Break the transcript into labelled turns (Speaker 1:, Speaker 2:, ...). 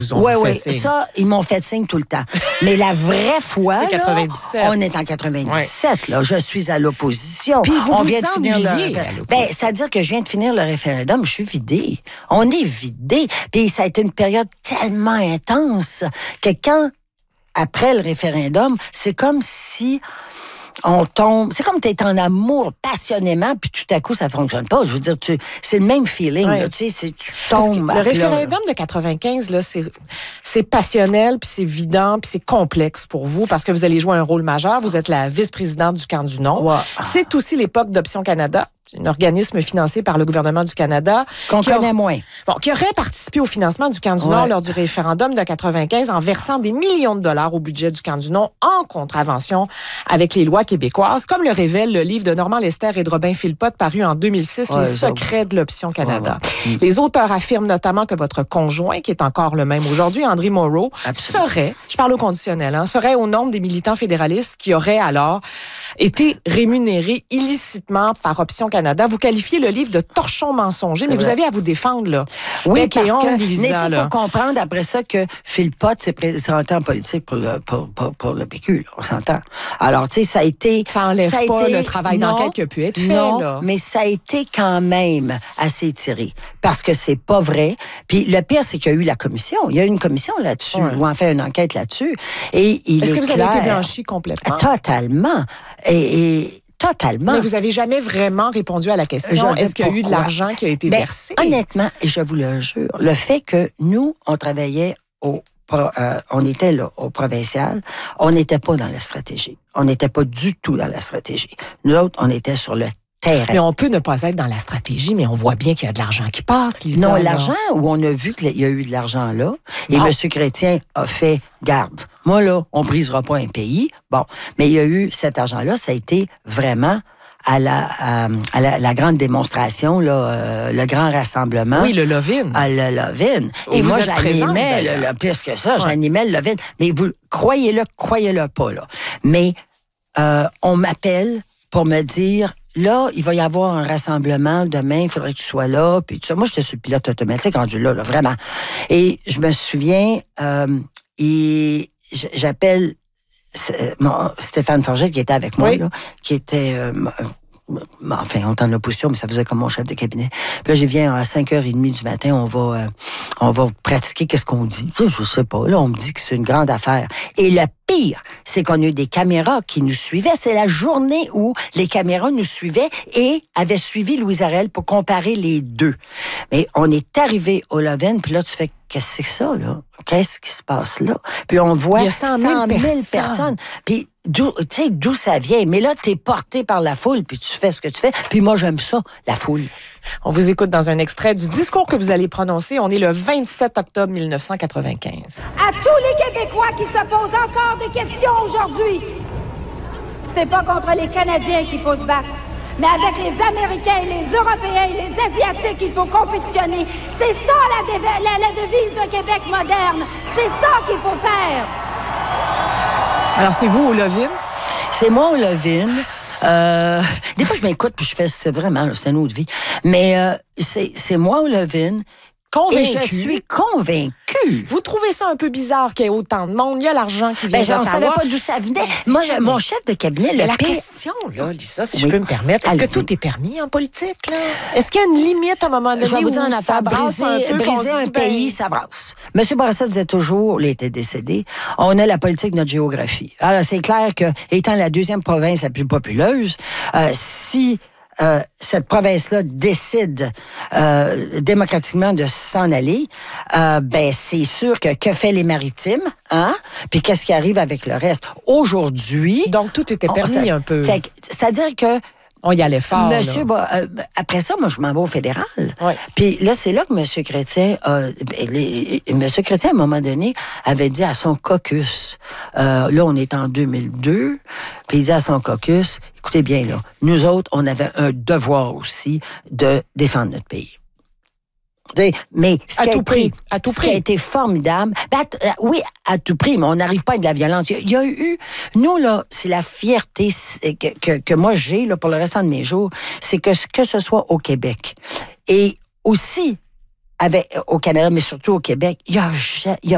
Speaker 1: Oui, ça, ils m'ont fait signe tout le temps. Mais la vraie fois,
Speaker 2: c'est 97.
Speaker 1: On est en 97, là. Je suis à l'opposition.
Speaker 2: Puis
Speaker 1: on vient de finir c'est-à-dire que je viens de finir le référendum, je suis vidée. On est vidé. Puis ça a été une période tellement intense que après le référendum, c'est comme si on tombe. C'est comme tu es en amour passionnément, puis tout à coup, ça fonctionne pas. Je veux dire, c'est le même feeling.
Speaker 2: Ouais.
Speaker 1: Là, tu tombes.
Speaker 2: Le référendum de 95, là, c'est passionnel, puis c'est vidant, puis c'est complexe pour vous, parce que vous allez jouer un rôle majeur. Vous êtes la vice-présidente du Camp du Non.
Speaker 1: Wow.
Speaker 2: C'est aussi l'époque d'Option Canada, un organisme financé par le gouvernement du Canada.
Speaker 1: Qu'on connaît moins.
Speaker 2: Bon, qui aurait participé au financement du Camp du Nord lors du référendum de 95 en versant des millions de dollars au budget du Camp du Non en contravention avec les lois québécoises, comme le révèle le livre de Normand Lester et de Robin Philpott paru en 2006, Les secrets de l'Option Canada. Les auteurs affirment notamment que votre conjoint, qui est encore le même aujourd'hui, André Moreau, serait, je parle au conditionnel, serait au nombre des militants fédéralistes qui auraient alors été rémunérés illicitement par Option Canada. Vous qualifiez le livre de torchon mensonger, mais vous avez à vous défendre, là.
Speaker 1: Oui, parce que il faut comprendre après ça que Philpott s'est présenté en politique pour le PQ, là, on s'entend. Alors, tu sais, ça a été...
Speaker 2: Ça enlève pas le travail d'enquête qui a pu être fait, là.
Speaker 1: Mais ça a été quand même assez étiré, parce que c'est pas vrai. Puis le pire, c'est qu'il y a eu la commission. Il y a eu une commission là-dessus, ou enfin une enquête là-dessus. Et
Speaker 2: Est-ce que vous avez été blanchi complètement?
Speaker 1: Totalement. Totalement.
Speaker 2: Mais vous n'avez jamais vraiment répondu à la question. Est-ce qu'il y a eu de l'argent qui a été versé?
Speaker 1: Honnêtement, et je vous le jure, le fait que nous, on travaillait on était là, au provincial, on n'était pas dans la stratégie. On n'était pas du tout dans la stratégie. Nous autres, on était sur le terrain.
Speaker 2: Mais on peut ne pas être dans la stratégie, mais on voit bien qu'il y a de l'argent qui passe, Lisa.
Speaker 1: Non, l'argent, où on a vu qu'il y a eu de l'argent là, et M. Chrétien a fait garde. Moi, là, on brisera pas un pays. Bon, mais il y a eu cet argent-là, ça a été vraiment à la grande démonstration, là, le grand rassemblement.
Speaker 2: Oui, le Love-in.
Speaker 1: Le Love-in. Et moi, j'animais, pire que ça, j'animais le Love-in. Mais vous, croyez-le pas, là. Mais on m'appelle pour me dire... Là, il va y avoir un rassemblement demain, il faudrait que tu sois là, puis tout ça. Moi, j'étais sur le pilote automatique rendu là, vraiment. Et je me souviens, j'appelle Stéphane Forget, qui était avec moi, là, qui était... enfin, on est en opposition, mais ça faisait comme mon chef de cabinet. Puis là, je viens à 5h30 du matin, on va pratiquer qu'est-ce qu'on dit. Je sais pas. Là, on me dit que c'est une grande affaire. Et le pire, c'est qu'on a eu des caméras qui nous suivaient. C'est la journée où les caméras nous suivaient et avaient suivi Louise Arel pour comparer les deux. Mais on est arrivé au Love-in, puis là, tu fais, qu'est-ce que c'est ça, là? Qu'est-ce qui se passe là? Puis on voit
Speaker 2: il y a 100 000
Speaker 1: personnes. Puis, tu sais, d'où ça vient. Mais là, t'es porté par la foule, puis tu fais ce que tu fais. Puis moi, j'aime ça, la foule.
Speaker 2: On vous écoute dans un extrait du discours que vous allez prononcer. On est le 27 octobre 1995.
Speaker 3: À tous les Québécois qui se posent encore des questions aujourd'hui, c'est pas contre les Canadiens qu'il faut se battre, mais avec les Américains, les Européens, les Asiatiques qu'il faut compétitionner. C'est ça la devise de Québec moderne. C'est ça qu'il faut faire.
Speaker 2: Alors, c'est vous au Love-in?
Speaker 1: C'est moi au Love-in. Des fois, je m'écoute puis je fais, c'est vraiment, là, c'est une autre vie. Mais c'est moi au Love-in.
Speaker 2: Convaincu.
Speaker 1: Et je suis convaincue.
Speaker 2: Vous trouvez ça un peu bizarre qu'il y ait autant de monde? Il y a l'argent qui vient d'Ottawa.
Speaker 1: On ne savait pas d'où ça venait. Moi, mon chef de cabinet,
Speaker 2: la question, là, Lisa, si je peux me permettre, est-ce que tout est permis en politique, là? Est-ce qu'il y a une limite à un moment donné?
Speaker 1: Je vais vous dire
Speaker 2: une
Speaker 1: affaire, briser un pays, ça brasse. M. Bourassa disait toujours, il était décédé, on a la politique de notre géographie. Alors, c'est clair que, étant la deuxième province la plus populeuse, si cette province-là décide démocratiquement de s'en aller, ben c'est sûr que fait les Maritimes, hein? Puis qu'est-ce qui arrive avec le reste? Aujourd'hui...
Speaker 2: Donc, tout était permis un peu.
Speaker 1: C'est-à-dire que
Speaker 2: on y allait fort.
Speaker 1: Monsieur, après ça, moi, je m'en vais au fédéral.
Speaker 2: Ouais.
Speaker 1: Puis là, c'est là que M. Chrétien, M. Chrétien, à un moment donné, avait dit à son caucus, là, on est en 2002, puis il dit à son caucus, écoutez bien, là, nous autres, on avait un devoir aussi de défendre notre pays. Mais ce qui a été formidable, oui, à tout prix, mais on n'arrive pas à de la violence. Il y a eu, nous, là, c'est la fierté que moi j'ai là, pour le restant de mes jours, c'est que ce soit au Québec et aussi au Canada, mais surtout au Québec, il y a